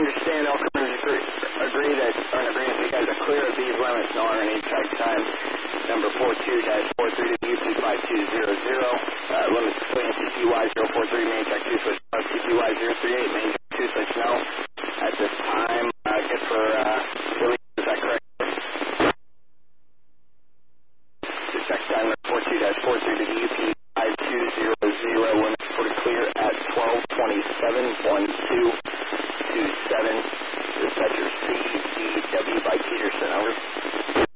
understand all crews agree that you guys are clear of these limits. No longer need check time. Number 42-43 to UP 5200. Limits clean CTY 043, main check 2 switch no. CTY 038, main check 2 switch no. At this time, good for Philly. Is that correct? Check time number 42-43 to UP 5200. Limits pretty clear at 1227-1227. Dispatcher CDW by Peterson. Over.